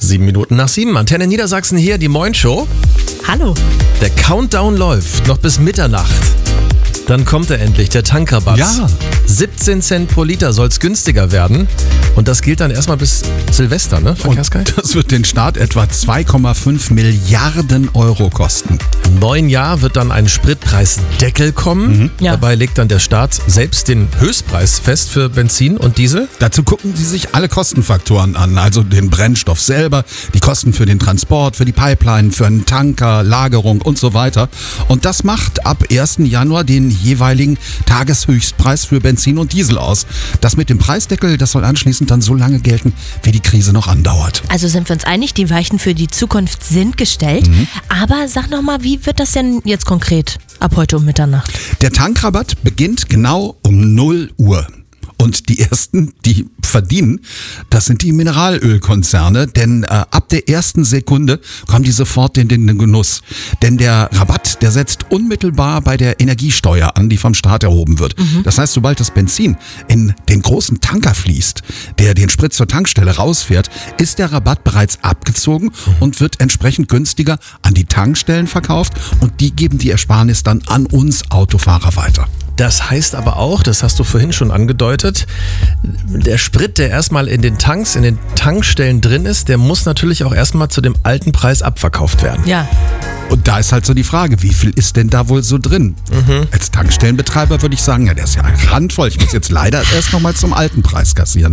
7:07, Antenne Niedersachsen hier, die Moin Show. Hallo. Der Countdown läuft noch bis Mitternacht. Dann kommt er endlich, der Tankrabatt. Ja. 17 Cent pro Liter soll es günstiger werden. Und das gilt dann erstmal bis Silvester, ne? Verkehrsguy? Und das wird den Staat etwa 2,5 Milliarden Euro kosten. Im neuen Jahr wird dann ein Spritpreisdeckel kommen. Ja. Dabei legt dann der Staat selbst den Höchstpreis fest für Benzin und Diesel. Dazu gucken Sie sich alle Kostenfaktoren an, also den Brennstoff selber, die Kosten für den Transport, für die Pipeline, für einen Tanker, Lagerung und so weiter. Und das macht ab 1. Januar den jeweiligen Tageshöchstpreis für Benzin und Diesel aus. Das mit dem Preisdeckel, das soll anschließend dann so lange gelten, wie die Krise noch andauert. Also sind wir uns einig, die Weichen für die Zukunft sind gestellt. Aber sag noch mal, wie wird das denn jetzt konkret ab heute um Mitternacht? Der Tankrabatt beginnt genau um 0 Uhr. Und die ersten, die verdienen, das sind die Mineralölkonzerne, denn ab der ersten Sekunde kommen die sofort in den Genuss. Denn der Rabatt, der setzt unmittelbar bei der Energiesteuer an, die vom Staat erhoben wird. Das heißt, sobald das Benzin in den großen Tanker fließt, der den Sprit zur Tankstelle rausfährt, ist der Rabatt bereits abgezogen und wird entsprechend günstiger an die Tankstellen verkauft und die geben die Ersparnis dann an uns Autofahrer weiter. Das heißt aber auch, das hast du vorhin schon angedeutet, der Sprit, der erstmal in den Tanks, in den Tankstellen drin ist, der muss natürlich auch erstmal zu dem alten Preis abverkauft werden. Ja. Und da ist halt so die Frage, wie viel ist denn da wohl so drin? Als Tankstellenbetreiber würde ich sagen, ja, der ist ja randvoll. Ich muss jetzt leider erst nochmal zum alten Preis kassieren.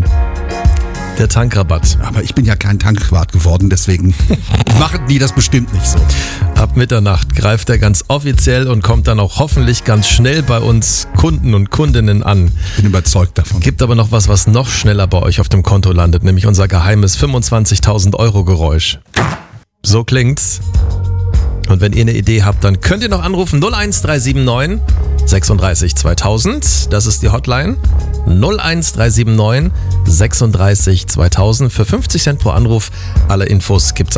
Der Tankrabatt. Aber ich bin ja kein Tankwart geworden, deswegen machen die das bestimmt nicht so. Ab Mitternacht greift er ganz offiziell und kommt dann auch hoffentlich ganz schnell bei uns Kunden und Kundinnen an. Bin überzeugt davon. Gibt aber noch was noch schneller bei euch auf dem Konto landet, nämlich unser geheimes 25.000 Euro Geräusch. So klingt's. Und wenn ihr eine Idee habt, dann könnt ihr noch anrufen 01379 36 2000. Das ist die Hotline. 01379 36 2000 für 50 Cent pro Anruf. Alle Infos gibt's